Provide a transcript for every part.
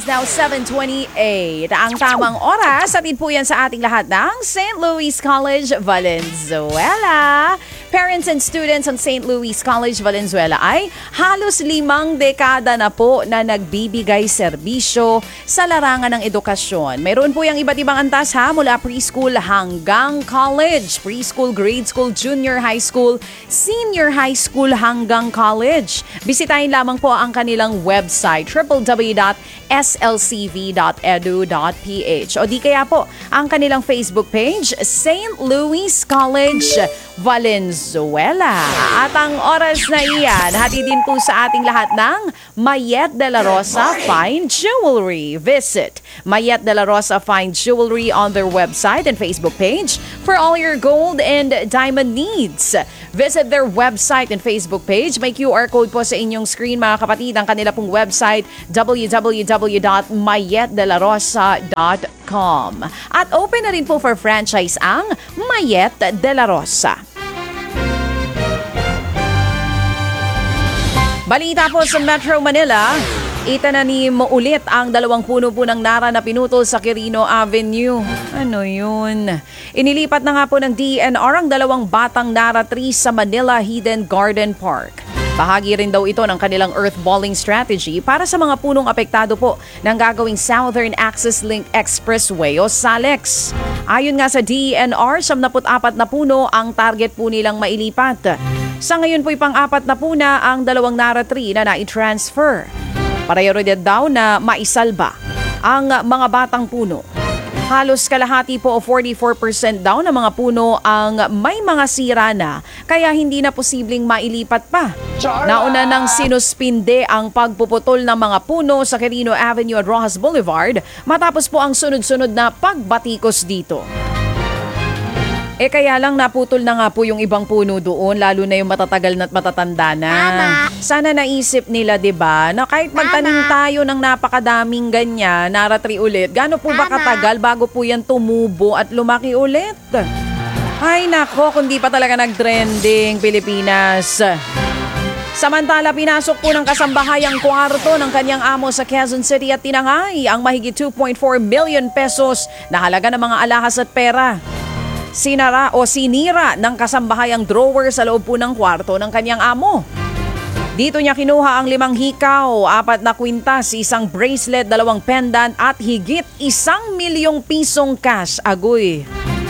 now 7:28. Ang tamang oras, atid po yan sa ating lahat ng St. Louis College, Valenzuela. Parents and students ng St. Louis College, Valenzuela ay halos 5 dekada na po na nagbibigay serbisyo sa larangan ng edukasyon. Mayroon po yung iba't ibang antas mula preschool hanggang college, preschool, grade school, junior high school, senior high school hanggang college. Bisitahin lamang po ang kanilang website www.slcv.edu.ph o di kaya po ang kanilang Facebook page St. Louis College Valenzuela. At ang oras na iyan, hati din po sa ating lahat ng Mayet de la Rosa Fine Jewelry. Visit Mayet de la Rosa Fine Jewelry on their website and Facebook page for all your gold and diamond needs. Visit their website and Facebook page. May QR code po sa inyong screen mga kapatid. Ang kanila pong website www.mayetdelarosa.com. At open na rin po for franchise ang Mayet de la Rosa. Balita po sa Metro Manila, itananim ulit ang 2 puno po ng nara na pinutol sa Quirino Avenue. Ano yun? Inilipat na nga po ng DNR ang 2 batang nara trees sa Manila Hidden Garden Park. Bahagi rin daw ito ng kanilang earthballing strategy para sa mga punong apektado po ng gagawing Southern Access Link Expressway o SALEX. Ayon nga sa DNR, 74 na puno ang target po nilang mailipat. Sa ngayon po'y pang-4 na puna ang 2 nara tree na nai-transfer. Prioridad daw na maisalba ang mga batang puno. Halos kalahati po o 44% daw ng mga puno ang may mga sira na kaya hindi na posibleng mailipat pa. Nauna nang sinuspinde ang pagpuputol ng mga puno sa Quirino Avenue at Rojas Boulevard matapos po ang sunod-sunod na pagbatikos dito. Kaya lang naputol na nga po yung ibang puno doon, lalo na yung matatagal na at matatanda na. Tama. Sana naisip nila, 'di ba, na kahit magtanim tayo ng napakadaming ganyan, nara tree ulit, gaano po ba katagal bago po yan tumubo at lumaki ulit? Ay nako, kundi pa talaga nag-trending Pilipinas. Samantala, pinasok po ng kasambahay ang kwarto ng kanyang amo sa Quezon City at tinangay ang mahigit 2.4 million pesos na halaga ng mga alahas at pera. Sinira ng kasambahay ang drawer sa loob po ng kwarto ng kanyang amo. Dito niya kinuha ang 5 hikaw, 4 na kwintas, 1 bracelet, 2 pendant at higit 1 milyong pisong cash. Agoy.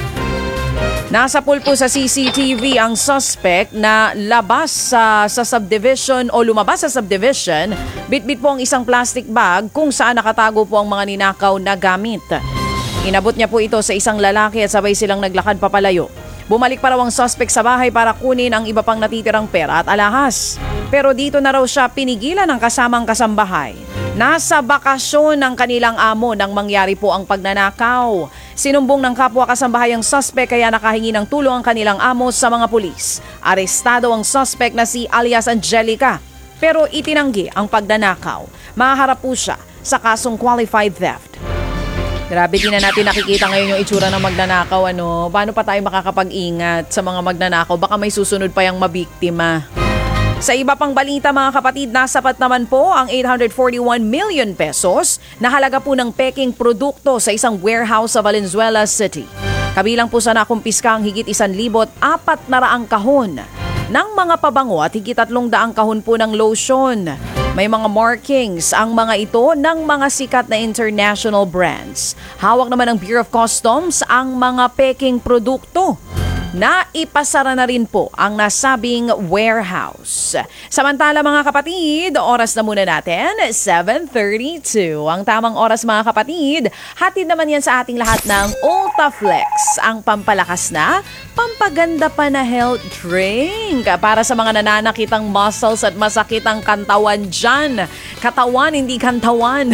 Nasa pulpo sa CCTV ang suspect na lumabas sa subdivision. Bitbit po ang isang plastic bag kung saan nakatago po ang mga ninakaw na gamit. Inabot niya po ito sa isang lalaki at sabay silang naglakad papalayo. Bumalik pa raw ang suspect sa bahay para kunin ang iba pang natitirang pera at alahas. Pero dito na raw siya pinigilan ng kasamang kasambahay. Nasa bakasyon ng kanilang amo nang mangyari po ang pagnanakaw. Sinumbong ng kapwa kasambahay ang suspect kaya nakahingi ng tulong ang kanilang amo sa mga pulis. Arestado ang suspect na si alias Angelica. Pero itinanggi ang pagnanakaw. Mahaharap po siya sa kasong qualified theft. Grabe, din na natin nakikita ngayon yung itsura ng magnanakaw. Paano pa tayo makakapag-ingat sa mga magnanakaw? Baka may susunod pa yung mabiktima. Sa iba pang balita mga kapatid, nasapat naman po ang 841 million pesos na halaga po ng peking produkto sa isang warehouse sa Valenzuela City. Kabilang po sa nakumpiska ang higit 1,400 kahon ng mga pabango at higit 300 kahon po ng lotion. May mga markings ang mga ito ng mga sikat na international brands. Hawak naman ng Bureau of Customs ang mga peking produkto. Naipasara na rin po ang nasabing warehouse. Samantala mga kapatid, oras na muna natin, 7:32. Ang tamang oras mga kapatid, hatid naman yan sa ating lahat ng Ultaflex, ang pampalakas na, pampaganda pa na health drink para sa mga nananakitang muscles at masakit ang kantawan dyan. Katawan, hindi kantawan.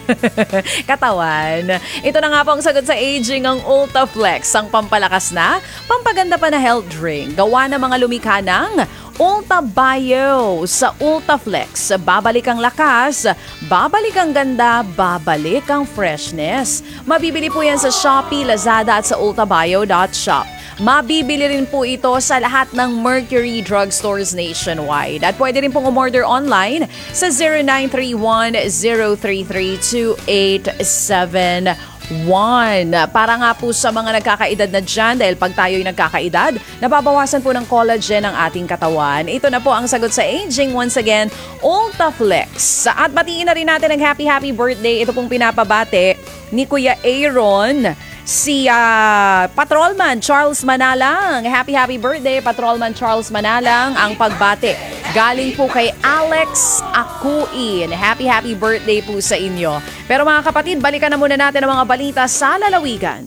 Katawan. Ito na nga po ang sagot sa aging ang Ultaflex, ang pampalakas na, pampaganda pa na health drink. Gawa ng mga lumikha ng Ulta Bio. Sa Ulta Flex, babalik ang lakas, babalik ang ganda, babalik ang freshness. Mabibili po yan sa Shopee, Lazada at sa ultabio.shop. Mabibili rin po ito sa lahat ng Mercury drugstores nationwide. At pwede rin pong umorder online sa 0931-033-2871. Para nga po sa mga nagkakaedad na dyan, dahil pag tayo'y nagkakaedad, nababawasan po ng collagen ang ating katawan. Ito na po ang sagot sa aging. Once again, Ultaflex. At batiin na rin natin ang happy birthday. Ito pong pinapabate ni Kuya Aaron, si Patrolman Charles Manalang. Happy birthday, Patrolman Charles Manalang. Ang pagbate galing po kay Alex Akuin. Happy birthday po sa inyo. Pero mga kapatid, balikan na muna natin ang mga balita sa lalawigan.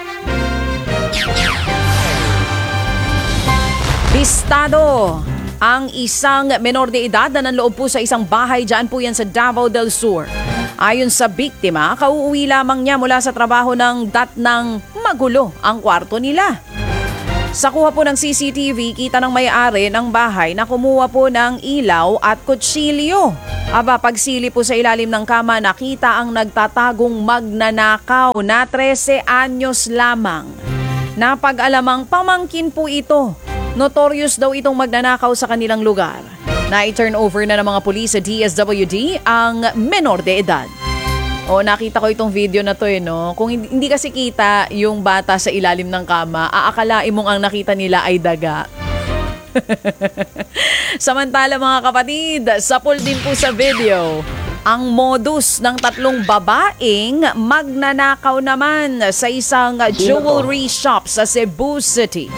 Bistado ang isang menor de edad na nanloob po sa isang bahay dyan po yan sa Davao del Sur. Ayon sa biktima, kauuwi lamang niya mula sa trabaho ng magulo ang kwarto nila. Sa kuha po ng CCTV, kita ng may-ari ng bahay na kumuha po ng ilaw at kutsilyo. Pagsili po sa ilalim ng kama, nakita ang nagtatagong magnanakaw na 13 anyos lamang. Napag-alamang pamangkin po ito. Notorious daw itong magnanakaw sa kanilang lugar. Na-turn over na ng mga pulis sa DSWD ang menor de edad. Nakita ko itong video na to no? Kung hindi kasi kita yung bata sa ilalim ng kama, aakalain mong ang nakita nila ay daga. Samantala mga kapatid, sapul din po sa video ang modus ng 3 babaeng magnanakaw naman sa isang jewelry shop sa Cebu City.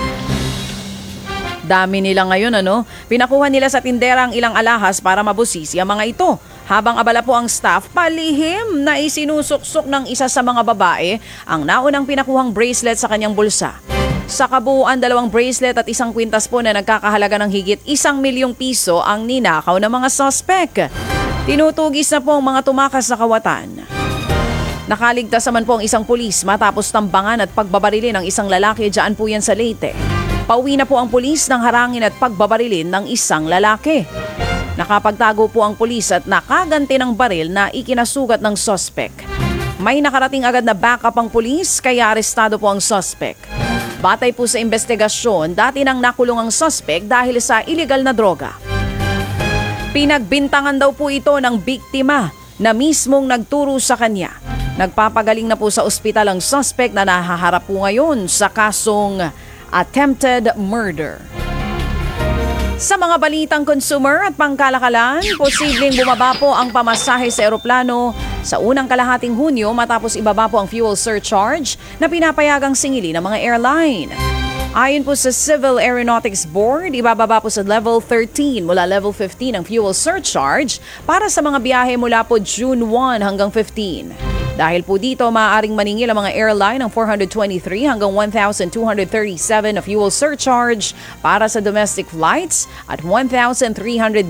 Dami nila ngayon Pinakuha nila sa tindera ang ilang alahas para mabusisi ang mga ito. Habang abala po ang staff, palihim na isinusuksok ng isa sa mga babae ang naunang pinakuhang bracelet sa kanyang bulsa. Sa kabuuan, 2 bracelet at 1 kwintas po na nagkakahalaga ng higit 1 milyong piso ang ninakaw ng mga suspect. Tinutugis na po ang mga tumakas sa kawatan. Nakaligtas naman po ang isang pulis matapos tambangan at pagbabarilin ng isang lalaki dyan po yan sa Leyte. Pauwi na po ang pulis ng harangin at pagbabarilin ng isang lalaki. Nakapagtago po ang pulis at nakaganti ng baril na ikinasugat ng suspect. May nakarating agad na backup ang pulis kaya arestado po ang suspect. Batay po sa investigasyon, dati nang nakulong ang suspect dahil sa illegal na droga. Pinagbintangan daw po ito ng biktima na mismong nagturo sa kanya. Nagpapagaling na po sa ospital ang suspect na nahaharap po ngayon sa kasong attempted murder. Sa mga balitang consumer at pangkalakalan, posibleng bumaba po ang pamasahe sa eroplano sa unang kalahating Hunyo matapos ibaba po ang fuel surcharge na pinapayagang singili ng mga airline. Ayon po sa Civil Aeronautics Board, ibababa po sa level 13 mula level 15 ang fuel surcharge para sa mga biyahe mula po June 1 hanggang 15. Dahil po dito, maaaring maningil ang mga airline ng 423 hanggang 1,237 na fuel surcharge para sa domestic flights at 1,396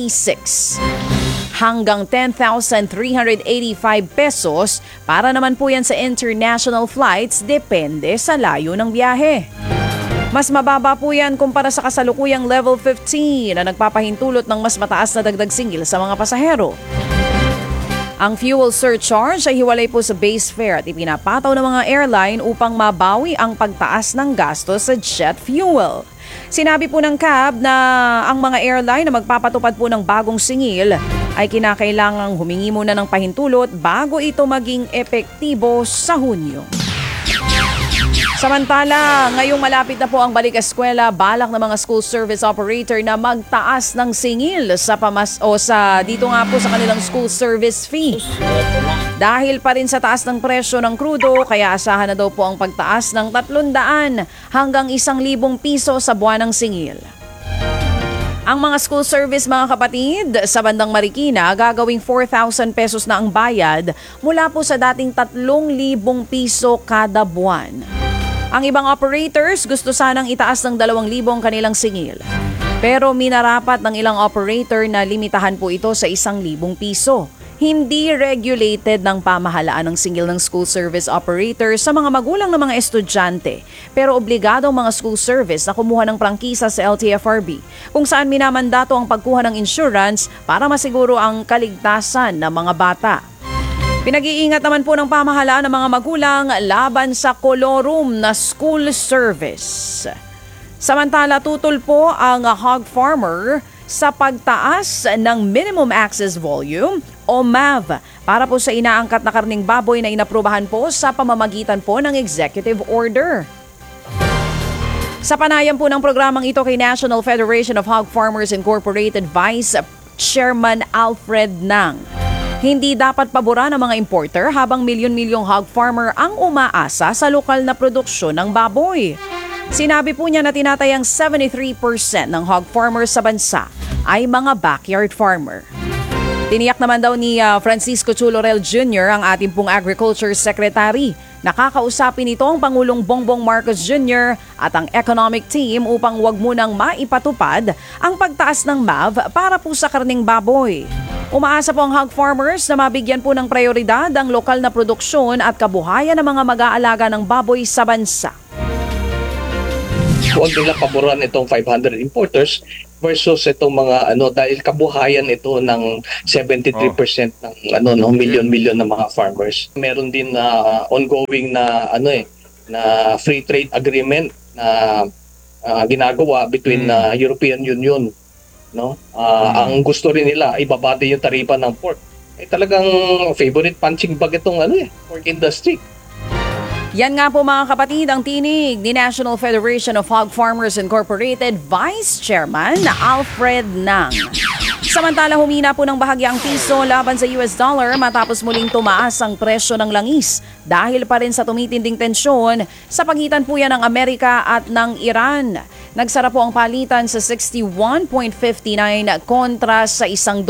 hanggang 10,385 pesos para naman po yan sa international flights, depende sa layo ng biyahe. Mas mababa po yan kumpara sa kasalukuyang level 15 na nagpapahintulot ng mas mataas na dagdag singil sa mga pasahero. Ang fuel surcharge ay hiwalay po sa base fare at ipinapataw ng mga airline upang mabawi ang pagtaas ng gastos sa jet fuel. Sinabi po ng CAB na ang mga airline na magpapatupad po ng bagong singil ay kinakailangang humingi muna ng pahintulot bago ito maging epektibo sa Hunyo. Samantala, ngayong malapit na po ang balik eskwela, balak ng mga school service operator na magtaas ng singil sa dito nga po sa kanilang school service fee. Dahil pa rin sa taas ng presyo ng krudo, kaya asahan na daw po ang pagtaas ng 300 hanggang 1,000 piso sa buwan ng singil. Ang mga school service mga kapatid sa bandang Marikina gagawing 4,000 pesos na ang bayad mula po sa dating 3,000 piso kada buwan. Ang ibang operators gusto sanang itaas ng 2,000 kanilang singil. Pero minarapat ng ilang operator na limitahan po ito sa 1,000 piso. Hindi regulated ng pamahalaan ng singil ng school service operator sa mga magulang ng mga estudyante, pero obligado ang mga school service na kumuha ng prangkisa sa LTFRB kung saan minamandato ang pagkuha ng insurance para masiguro ang kaligtasan ng mga bata. Pinag-iingat naman po ng pamahalaan ng mga magulang laban sa kolorum na school service. Samantala, tutol po ang hog farmer sa pagtaas ng minimum access volume o MAV para po sa inaangkat na karning baboy na inaprubahan po sa pamamagitan po ng executive order. Sa panayam po ng programang ito kay National Federation of Hog Farmers Incorporated Vice Chairman Alfred Nang, hindi dapat paboran ng mga importer habang milyon-milyong hog farmer ang umaasa sa lokal na produksyon ng baboy. Sinabi po niya na tinatayang 73% ng hog farmers sa bansa ay mga backyard farmer. Tiniyak naman daw ni Francisco Chulorel Jr., ang ating pong Agriculture Secretary. Nakakausapin nito ang Pangulong Bongbong Marcos Jr. at ang economic team upang wag munang maipatupad ang pagtaas ng MAV para po sa karning baboy. Umaasa po ang hog farmers na mabigyan po ng prioridad ang lokal na produksyon at kabuhayan ng mga mag-aalaga ng baboy sa bansa. Huwag nila paboran itong 500 importers versus itong mga dahil kabuhayan ito ng 73% ng milyon-milyon na mga farmers. Meron din na ongoing na na free trade agreement na ginagawa between European Union, ang gusto rin nila ibaba din yung taripa ng pork. Talagang favorite punching bag itong pork industry. Yan nga po mga kapatid ang tinig ni National Federation of Hog Farmers Incorporated Vice Chairman Alfred Nang. Samantala humina po ng bahagya ang piso laban sa US dollar matapos muling tumaas ang presyo ng langis dahil pa rin sa tumitinding tensyon sa pagitan po yan ng Amerika at ng Iran. Nagsara po ang palitan sa 61.59 kontra sa $1.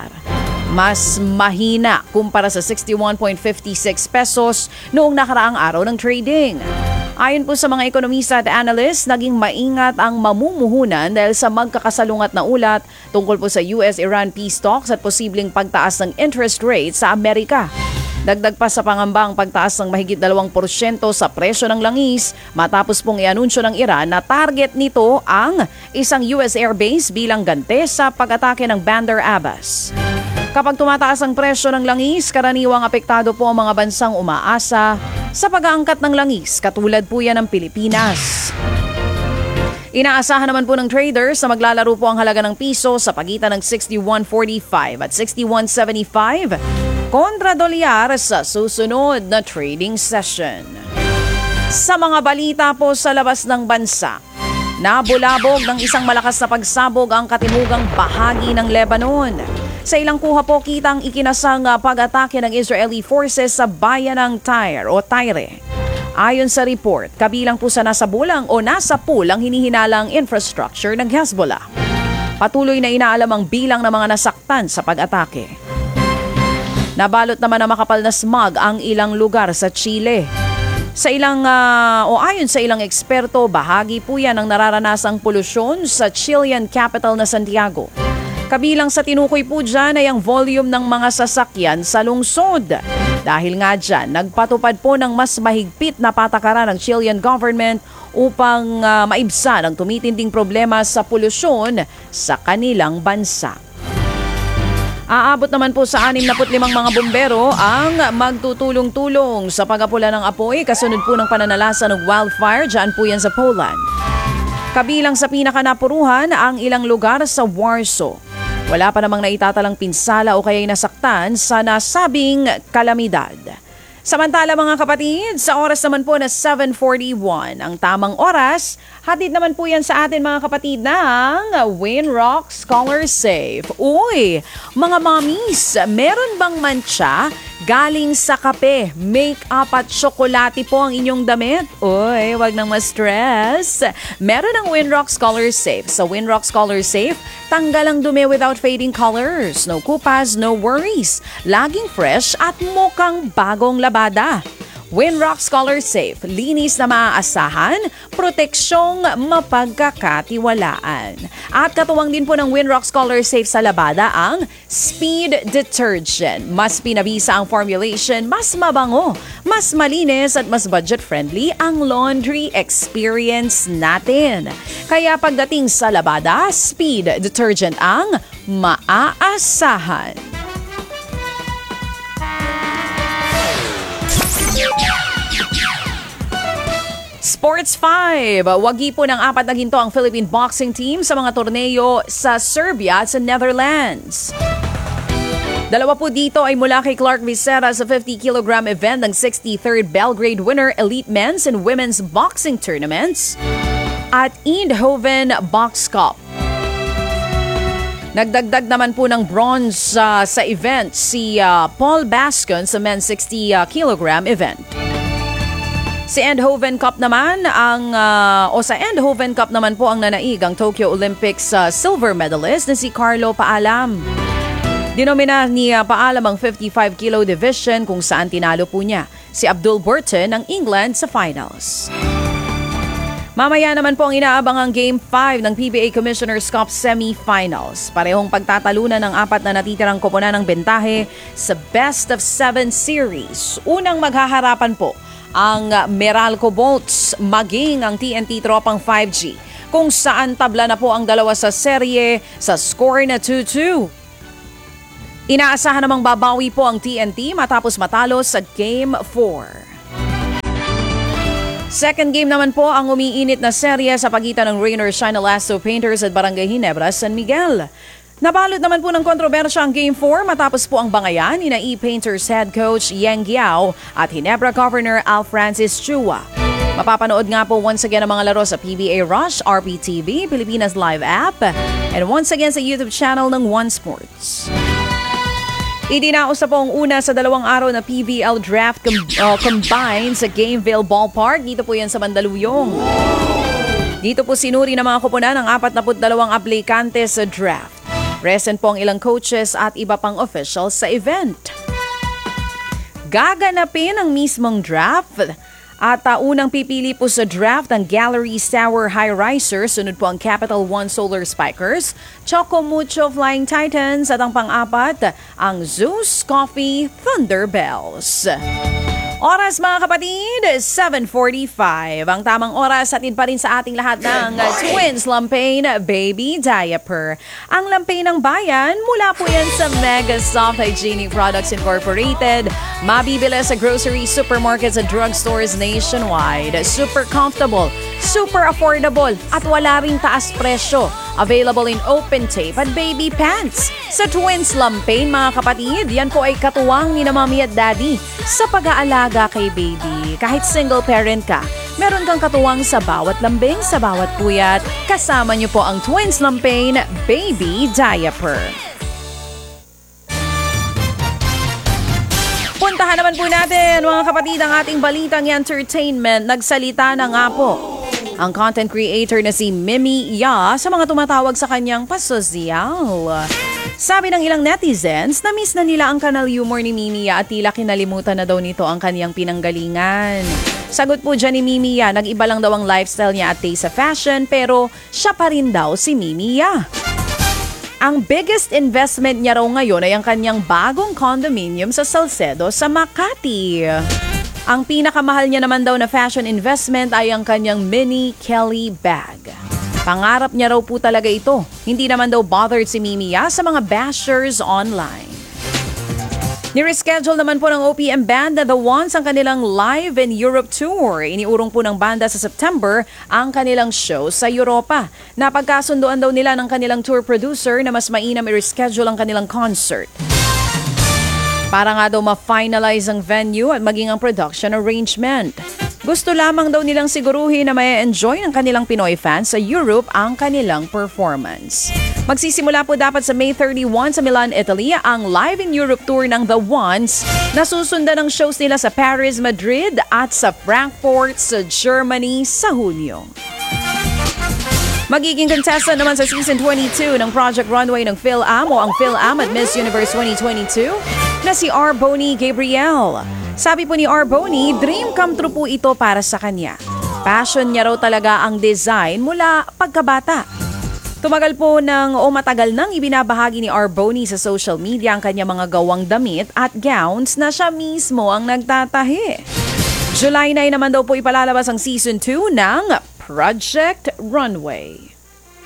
Mas mahina kumpara sa 61.56 pesos noong nakaraang araw ng trading. Ayon po sa mga ekonomista at analysts, naging maingat ang mamumuhunan dahil sa magkakasalungat na ulat tungkol po sa US-Iran peace talks at posibleng pagtaas ng interest rate sa Amerika. Dagdag pa sa pangamba ang pagtaas ng mahigit 2% sa presyo ng langis matapos pong ianunsyo ng Iran na target nito ang isang US airbase bilang ganti sa pag-atake ng Bandar Abbas. Kapag tumataas ang presyo ng langis, karaniwang apektado po ang mga bansang umaasa sa pag-aangkat ng langis, katulad po yan ng Pilipinas. Inaasahan naman po ng traders na maglalaro po ang halaga ng piso sa pagitan ng 61.45 at 61.75 kontra dolyar sa susunod na trading session. Sa mga balita po sa labas ng bansa, nabulabog ng isang malakas na pagsabog ang katimugang bahagi ng Lebanon. Sa ilang kuha po kitang ikinasang pag-atake ng Israeli forces sa bayan ng Tyre. Ayon sa report, kabilang po sa nasa pool ang hinihinalang infrastructure ng Hezbollah. Patuloy na inaalam ang bilang ng mga nasaktan sa pag-atake. Nabalot naman na makapal na smog ang ilang lugar sa Chile. Ayon sa ilang eksperto, bahagi po yan ang nararanasang polusyon sa Chilean capital na Santiago. Kabilang sa tinukoy po dyan ay ang volume ng mga sasakyan sa lungsod. Dahil nga dyan, nagpatupad po ng mas mahigpit na patakaran ng Chilean government upang maibsan ang tumitinding problema sa polusyon sa kanilang bansa. Aabot naman po sa 65 mga bumbero ang magtutulong-tulong sa pag-apula ng apoy kasunod po ng pananalasa ng wildfire dyan po yan sa Poland. Kabilang sa pinakanapuruhan ang ilang lugar sa Warsaw. Wala pa namang naitatalang pinsala o kaya'y nasaktan sa nasabing kalamidad. Samantala mga kapatid, sa oras naman po na 7:41 ang tamang oras, hatid naman po yan sa atin mga kapatid ng Winrock Scholar Safe. Uy, mga mommies, meron bang mancha galing sa kape, make-up at tsokolate po ang inyong damit? Uy, wag nang ma-stress. Meron ang Winrock Scholar Safe. Sa Winrock Scholar Safe, tanggal ang dumi without fading colors. No kupas, no worries. Laging fresh at mukhang bagong labada. Winrock Scholar Safe, linis na maaasahan, proteksyong mapagkakatiwalaan. At katuwang din po ng Winrock Scholar Safe sa labada ang Speed Detergent. Mas pinabisa ang formulation, mas mabango, mas malinis at mas budget-friendly ang laundry experience natin. Kaya pagdating sa labada, Speed Detergent ang maaasahan. Sports 5, wagi po ng 4 na ginto ang Philippine boxing team sa mga torneo sa Serbia at sa Netherlands. Dalawa po dito ay mula kay Clark Vicera sa 50-kilogram event ng 63rd Belgrade Winter Elite Men's and Women's Boxing Tournaments at Eindhoven Box Cup. Nagdagdag naman po ng bronze sa event si Paul Bascon sa men's 60-kilogram event. Sa Eindhoven Cup naman po ang nanaig ang Tokyo Olympics silver medalist na si Carlo Paalam. Dinomina ni Paalam ang 55-kilo division kung saan tinalo po niya si Abdul Burton ng England sa finals. Mamaya naman po ang inaabangang Game 5 ng PBA Commissioner's Cup semi-finals. Parehong pagtatalunan ng 4 na natitirang koponan ng bentahe sa Best of 7 series. Unang maghaharapan po ang Meralco Bolts maging ang TNT Tropang 5G kung saan tabla na po ang dalawa sa serye sa score na 2-2. Inaasahan namang babawi po ang TNT matapos matalo sa Game 4. Second game naman po ang umiinit na serye sa pagitan ng Rain or Shine Elasto Painters at Barangay Ginebra, San Miguel. Nabalot naman po ng kontrobersya ang Game 4 matapos po ang bangayan ni Painters head coach Yang Giao at Ginebra Governor Al Francis Chua. Mapapanood nga po once again ang mga laro sa PBA Rush, RPTV, Pilipinas Live app, and once again sa YouTube channel ng One Sports. Idinaos na po ang una sa 2 araw na PBL draft combined sa Gameville Ballpark. Dito po yan sa Mandaluyong. Dito po sinuri ng mga koponan ng 42 aplikante sa draft. Present po ang ilang coaches at iba pang officials sa event. Gaganapin ang mismong draft at unang pipili po sa draft ang Gallery Tower High Riser, sunod po ang Capital One Solar Spikers, Choco Mucho Flying Titans at ang pang-apat ang Zeus Coffee Thunderbells. Oras mga kapatid, 7:45. Ang tamang oras atid pa rin sa ating lahat ng Twins Lampain Baby Diaper. Ang Lampain ng bayan, mula po yan sa Mega Soft Hygienic Products Incorporated. Mabibili sa grocery, supermarkets at drugstores nationwide. Super comfortable, super affordable at wala ring taas presyo. Available in open tape at baby pants. Sa Twins Lampain mga kapatid, yan po ay katuwang ni na Mommy at Daddy sa pag-aalaga kay baby. Kahit single parent ka, meron kang katuwang sa bawat lambing, sa bawat puyat. Kasama niyo po ang Twins Lampain Baby Diaper. Puntahan naman po natin mga kapatid ang ating balitang entertainment. Nagsalita na nga po ang content creator na si Mimi Ya sa mga tumatawag sa kanyang pasosyal. Sabi ng ilang netizens, na-miss na nila ang kanal humor ni Mimi Ya at tila kinalimutan na daw nito ang kanyang pinanggalingan. Sagot po dyan ni Mimi Ya, nag-iba lang daw ang lifestyle niya at taste sa fashion pero siya pa rin daw si Mimi Ya. Ang biggest investment niya raw ngayon ay ang kanyang bagong condominium sa Salcedo sa Makati. Ang pinakamahal niya naman daw na fashion investment ay ang kanyang mini Kelly bag. Pangarap niya raw po talaga ito. Hindi naman daw bothered si Mimi Ya sa mga bashers online. Nireschedule naman po ng OPM band na The Ones ang kanilang live in Europe tour. Iniurong po ng banda sa September ang kanilang show sa Europa. Napagkasunduan daw nila ng kanilang tour producer na mas mainam i-reschedule ang kanilang concert. Para nga daw ma-finalize ang venue at maging ang production arrangement. Gusto lamang daw nilang siguruhin na may enjoy ng kanilang Pinoy fans sa Europe ang kanilang performance. Magsisimula po dapat sa May 31 sa Milan, Italy ang Live in Europe tour ng The Ones na susundan ng shows nila sa Paris, Madrid at sa Frankfurt sa Germany sa Hunyo. Magiging contestant naman sa Season 22 ng Project Runway ng PhilAm o ang PhilAm at Miss Universe 2022 na si R. Bonnie Gabriel. Sabi po ni Arboni, dream come true po ito para sa kanya. Passion niya raw talaga ang design mula pagkabata. Matagal nang ibinabahagi ni Arboni sa social media ang kanya mga gawang damit at gowns na siya mismo ang nagtatahi. July 9 naman daw po ipalalabas ang Season 2 ng Project Runway.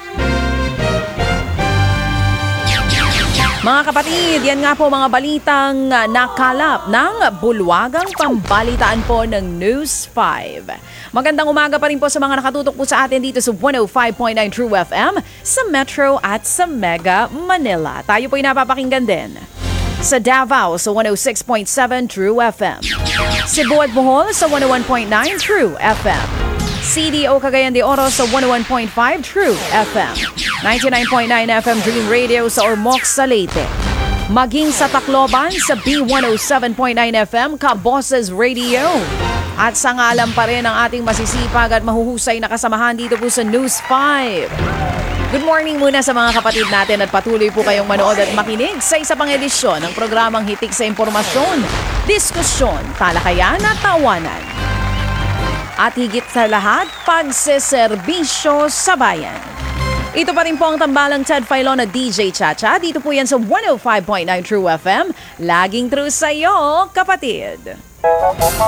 Mga kapatid, yan nga po mga balitang nakalap ng bulwagang pambalitaan po ng News 5. Magandang umaga pa rin po sa mga nakatutok po sa atin dito sa 105.9 True FM sa Metro at sa Mega Manila. Tayo po ay napapakinggan din sa Davao sa 106.7 True FM. Cebu at Bohol sa 101.9 True FM. CDO Cagayan de Oro sa 101.5 True FM. 99.9 FM Dream Radio sa Ormoc sa Leyte. Maging sa Tacloban sa B107.9 FM Kaboses Radio. At sa ngalan pa rin ang ating masisipag at mahuhusay na kasamahan dito po sa News 5. Good morning muna sa mga kapatid natin at patuloy po kayong manood at makinig sa isa pang edisyon ng programang Hitik sa Impormasyon, Diskusyon, Talakayan at Tawanan. At higit sa lahat, pagseserbisyo sa bayan. Ito pa rin po ang tambalang Ted Filon at DJ Chacha. Dito po yan sa 105.9 True FM. Laging true sa iyo, kapatid.